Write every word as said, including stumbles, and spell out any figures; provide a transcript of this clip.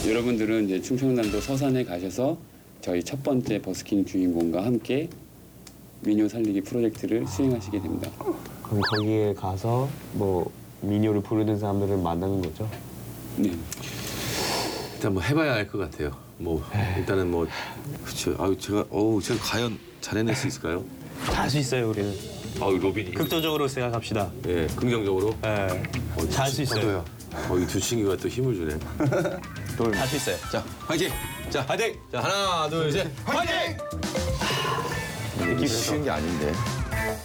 여러분들은 이제 충청남도 서산에 가셔서 저희 첫 번째 버스킹 주인공과 함께 미녀 살리기 프로젝트를 수행하시게 됩니다. 그럼 거기에 가서 뭐 미녀를 부르는 사람들을 만나는 거죠? 네. 일단 뭐 해봐야 알 것 같아요. 뭐 일단은 뭐 그렇죠. 아유 제가 어우 제가 과연 잘 해낼 수 있을까요? 할 수 있어요, 우리는. 아유 로빈이. 극도적으로 생각합시다. 예, 긍정적으로. 예. 할 수 있어요. 어, 이 두 친구가 또 힘을 주네. 할 수 있어요. 자, 화이팅! 자, 화이팅! 자, 하나, 둘, 셋, 화이팅! 이게 쉬운 게 아닌데.